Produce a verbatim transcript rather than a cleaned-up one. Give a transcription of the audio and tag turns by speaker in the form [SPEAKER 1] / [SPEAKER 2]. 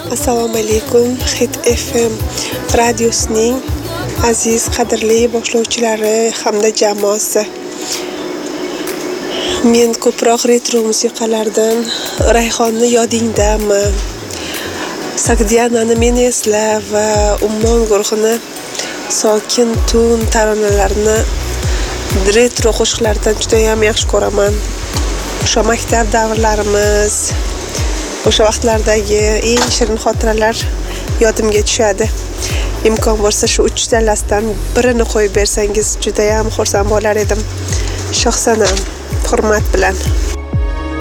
[SPEAKER 1] Assalomu alaykum. Hit F M radiosining aziz, qadrli boshlovchilari hamda jamoasi. Men ko'proq retro musiqalardan Rayhonni yodingdami, Sagdiyanani men esla va Ummon guruhini sokin tun taronalarini retro qo'shiqlardan juda ham yaxshi ko'raman. O'sha maktab davrlarimiz, o'sha vaqtlardagi eng shirin xotiralar yodimga tushadi. Imkon bo'lsa shu uch talasidan birini qo'yib bersangiz juda ham xursand bo'lar edim. Shohsanam, hurmat bilan.